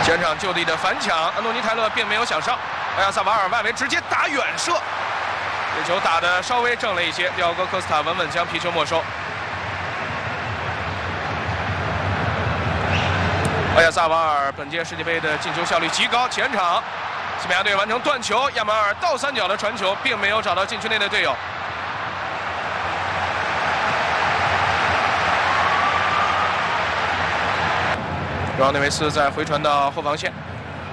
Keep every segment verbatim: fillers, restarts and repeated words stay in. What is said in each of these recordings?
前场就地的反抢，安东尼泰勒并没有想上，埃亚萨瓦尔外围直接打远射，这球打得稍微正了一些，迪奥戈科斯塔稳稳将皮球没收。埃亚萨瓦尔本届世界杯的进球效率极高，前场西班牙队完成断球，亚马尔倒三角的传球，并没有找到禁区内的队友。 然后内维斯再回传到后防线，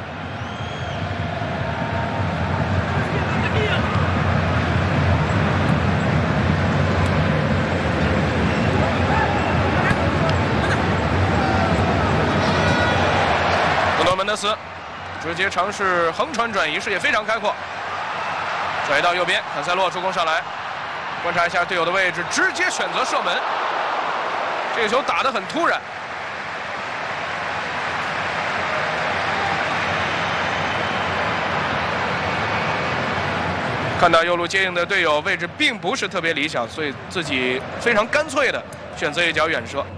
努诺门德斯直接尝试横传转移，视野非常开阔，转移到右边，坎塞洛助攻上来，观察一下队友的位置，直接选择射门，这个球打得很突然。 看到右路接应的队友位置并不是特别理想，所以自己非常干脆的选择一脚远射。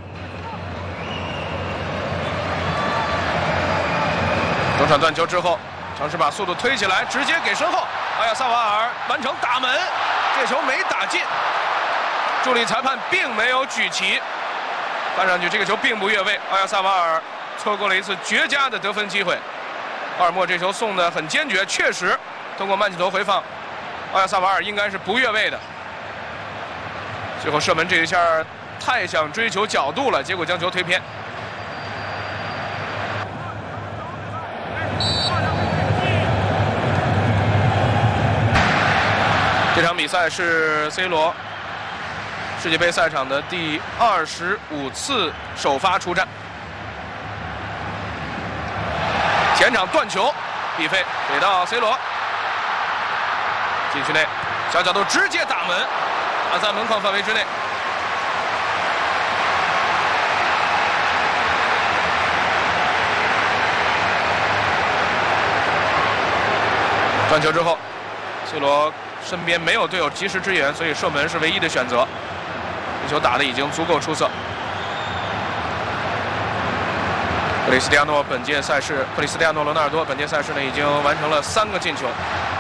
中场断球之后，尝试把速度推起来，直接给身后，埃亚萨瓦尔完成打门，这球没打进。助理裁判并没有举旗，看上去这个球并不越位，埃亚萨瓦尔错过了一次绝佳的得分机会。奥尔莫这球送得很坚决，确实通过慢镜头回放。 埃亚萨瓦尔应该是不越位的，最后射门这一下太想追求角度了，结果将球推偏。这场比赛是 C 罗世界杯赛场的第二十五次首发出战，前场断球，比费给到 C 罗。 禁区内，小角度直接打门，打在门框范围之内。断球之后 ，C 罗身边没有队友及时支援，所以射门是唯一的选择。这球打得已经足够出色。克里斯蒂亚诺本届赛事，克里斯蒂亚诺·罗纳尔多本届赛事呢已经完成了三个进球。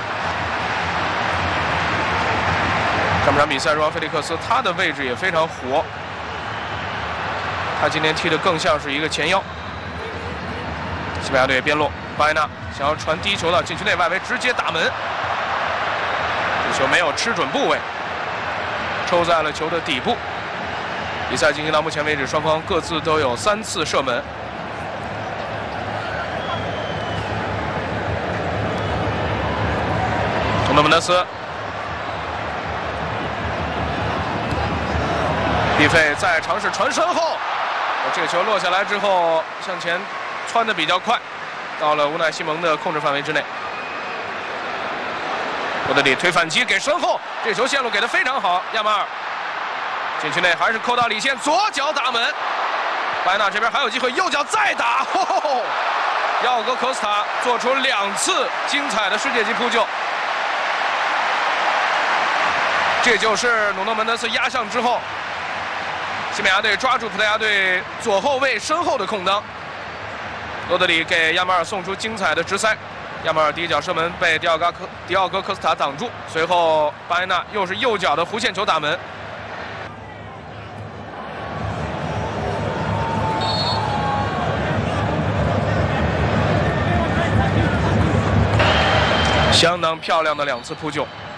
上半场比赛，若昂·菲利克斯他的位置也非常活，他今天踢得更像是一个前腰。西班牙队边路，巴埃纳想要传低球到禁区内外围，直接打门，这球没有吃准部位，抽在了球的底部。比赛进行到目前为止，双方各自都有三次射门。孔德门德斯。 比费再尝试传身后，这个球落下来之后向前窜得比较快，到了乌奈西蒙的控制范围之内。罗德里推反击给身后，这球线路给得非常好，亚马尔禁区内还是扣到里线，左脚打门。白纳这边还有机会，右脚再打，哦，奥戈科斯塔做出两次精彩的世界级扑救。 这就是努诺门德斯压上之后，西班牙队抓住葡萄牙队左后卫身后的空当，罗德里给亚马尔送出精彩的直塞，亚马尔第一脚射门被迪奥戈科迪奥戈科斯塔挡住，随后巴埃纳又是右脚的弧线球打门。相当漂亮的两次扑救。